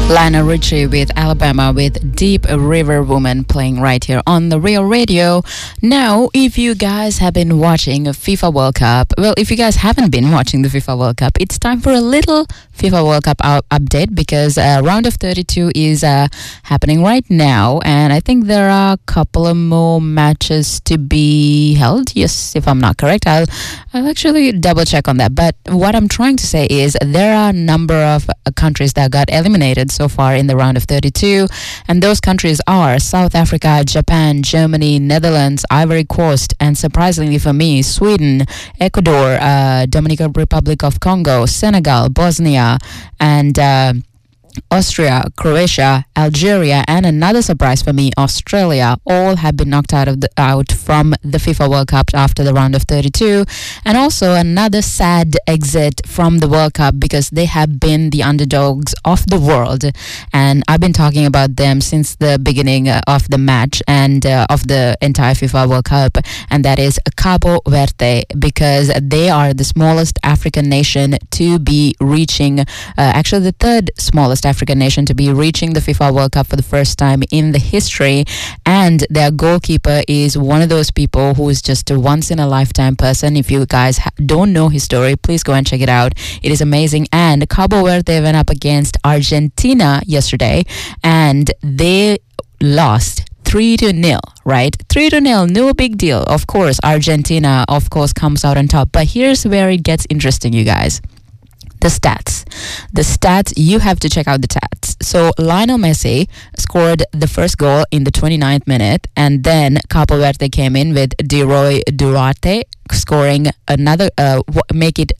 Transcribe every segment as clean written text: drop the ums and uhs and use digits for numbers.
Lionel Richie with Alabama with Deep River Woman playing right here on the Real Radio. Now, if you guys have been watching FIFA World Cup, well, if you guys haven't been watching the FIFA World Cup, it's time for a little FIFA World Cup update because round of 32 is happening right now, and I think there are a couple of more matches to be held. Yes, if I'm not correct, I'll actually double check on that. But what I'm trying to say is there are a number of countries that got eliminated so far in the round of 32, and those countries are South Africa, Japan, Germany, Netherlands, Ivory Coast, and surprisingly for me, Sweden, Ecuador, Dominican Republic of Congo, Senegal, Bosnia, and Austria, Croatia, Algeria, and another surprise for me, Australia, all have been knocked out from the FIFA World Cup after the round of 32. And also another sad exit from the World Cup because they have been the underdogs of the world. And I've been talking about them since the beginning of the match and of the entire FIFA World Cup. And that is Cabo Verde, because they are the smallest African nation to be reaching, actually the third smallest African nation to be reaching the FIFA World Cup for the first time in the history, and their goalkeeper is one of those people who is just a once-in-a-lifetime person. If you guys don't know his story, please go and check it out. It is amazing. And Cabo Verde went up against Argentina yesterday, and they lost 3-0, right? 3-0, no big deal. Of course, Argentina, of course, comes out on top. But here's where it gets interesting, you guys. The stats, you have to check out the stats. So Lionel Messi scored the first goal in the 29th minute, and then Cabo Verde came in with Leroy Duarte scoring another, make it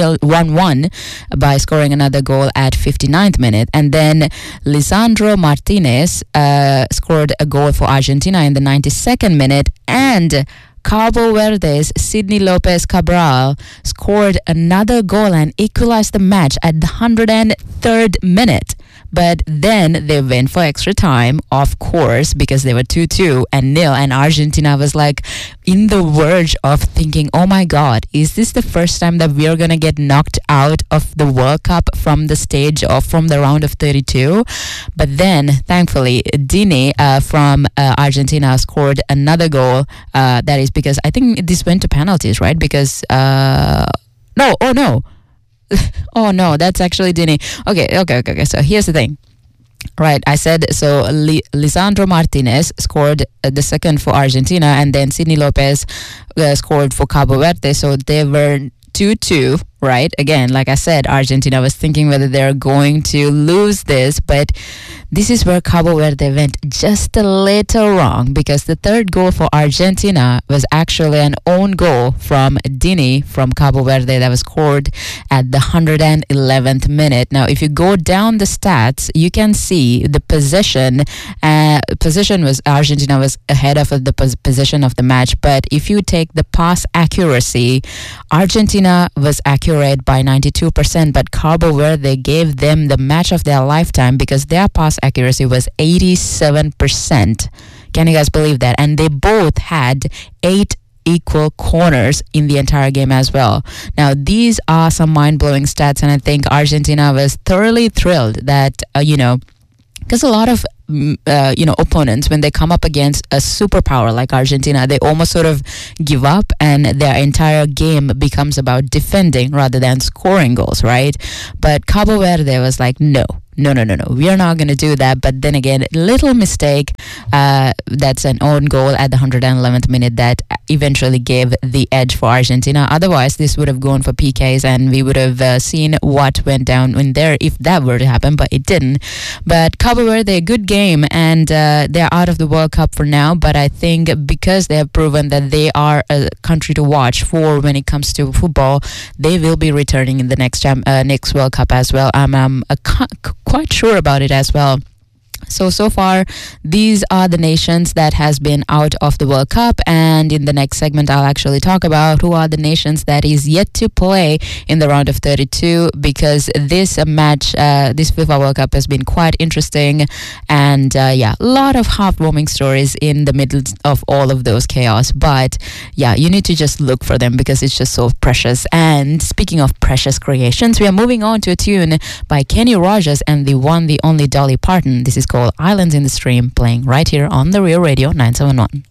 1-1 by scoring another goal at 59th minute. And then Lisandro Martinez scored a goal for Argentina in the 92nd minute, and Cabo Verde's Sidney Lopez Cabral scored another goal and equalized the match at the 103rd minute. But then they went for extra time, of course, because they were 2-2 and nil. And Argentina was like in the verge of thinking, oh my God, is this the first time that we are going to get knocked out of the World Cup from the stage or from the round of 32? But then, thankfully, Dini from Argentina scored another goal. That is because I think this went to penalties, right? Because, no. Oh no, that's actually Dini. Okay. So here's the thing. Right, I said so. Lisandro Martinez scored the second for Argentina, and then Sidney Lopez scored for Cabo Verde. So they were 2-2. Right, again, like I said, Argentina was thinking whether they're going to lose this, but this is where Cabo Verde went just a little wrong, because the third goal for Argentina was actually an own goal from Dini from Cabo Verde that was scored at the 111th minute. Now, if you go down the stats, you can see the possession. Possession was Argentina was ahead of the position of the match, but if you take the pass accuracy, Argentina was accurate by 92%, but Cabo Verde gave them the match of their lifetime because their pass accuracy was 87%. Can you guys believe that? And they both had 8 equal corners in the entire game as well. Now, these are some mind-blowing stats, and I think Argentina was thoroughly thrilled that, because a lot of opponents, when they come up against a superpower like Argentina, they almost sort of give up and their entire game becomes about defending rather than scoring goals, right? But Cabo Verde was like, no, we are not going to do that. But then again, little mistake, that's an own goal at the 111th minute that eventually gave the edge for Argentina. Otherwise, this would have gone for PKs and we would have seen what went down in there if that were to happen, but it didn't. But Cabo Verde, a good game, and they're out of the World Cup for now, but I think because they have proven that they are a country to watch for when it comes to football, they will be returning in the next World Cup as well. I'm quite sure about it as well. So far, these are the nations that has been out of the World Cup, and in the next segment, I'll actually talk about who are the nations that is yet to play in the round of 32, because this match, this FIFA World Cup has been quite interesting, and a lot of heartwarming stories in the middle of all of those chaos. But yeah, you need to just look for them because it's just so precious. And speaking of precious creations, we are moving on to a tune by Kenny Rogers and the one, the only Dolly Parton. This is called Islands in the Stream, playing right here on the Real Radio 971.